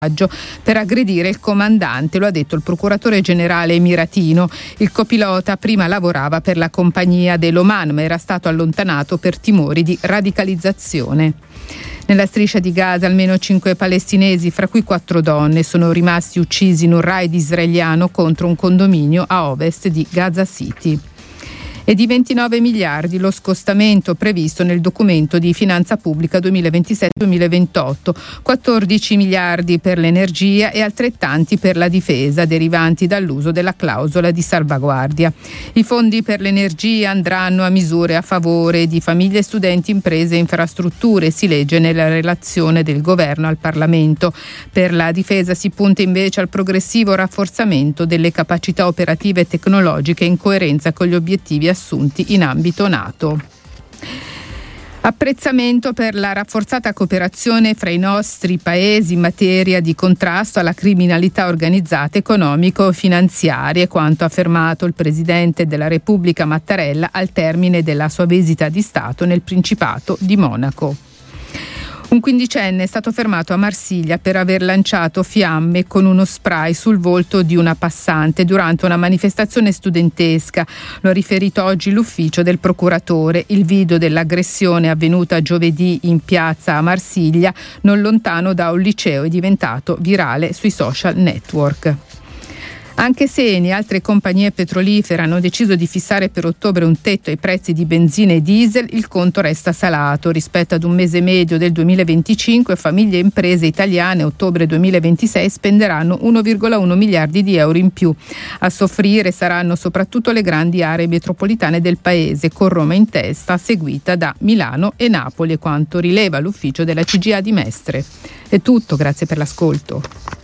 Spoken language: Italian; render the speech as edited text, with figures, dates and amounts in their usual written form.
per aggredire il comandante, lo ha detto il procuratore generale emiratino. Il copilota prima lavorava per la compagnia dell'Oman, ma era stato allontanato per timori di radicalizzazione. Nella striscia di Gaza almeno 5 palestinesi, fra cui 4 donne, sono rimasti uccisi in un raid israeliano contro un condominio a ovest di Gaza City. E di 29 miliardi lo scostamento previsto nel documento di finanza pubblica 2027-2028, 14 miliardi per l'energia e altrettanti per la difesa, derivanti dall'uso della clausola di salvaguardia. I fondi per l'energia andranno a misure a favore di famiglie, studenti, imprese e infrastrutture, si legge nella relazione del governo al Parlamento. Per la difesa si punta invece al progressivo rafforzamento delle capacità operative e tecnologiche in coerenza con gli obiettivi assunti in ambito NATO. Apprezzamento per la rafforzata cooperazione fra i nostri paesi in materia di contrasto alla criminalità organizzata economico-finanziaria, quanto affermato il Presidente della Repubblica Mattarella al termine della sua visita di Stato nel Principato di Monaco. Un quindicenne è stato fermato a Marsiglia per aver lanciato fiamme con uno spray sul volto di una passante durante una manifestazione studentesca. Lo ha riferito oggi l'ufficio del procuratore. Il video dell'aggressione avvenuta giovedì in piazza a Marsiglia, non lontano da un liceo, è diventato virale sui social network. Anche se Eni e altre compagnie petrolifere hanno deciso di fissare per ottobre un tetto ai prezzi di benzina e diesel, il conto resta salato. Rispetto ad un mese medio del 2025, famiglie e imprese italiane a ottobre 2026 spenderanno 1,1 miliardi di euro in più. A soffrire saranno soprattutto le grandi aree metropolitane del paese, con Roma in testa, seguita da Milano e Napoli, quanto rileva l'ufficio della CGIA di Mestre. È tutto, grazie per l'ascolto.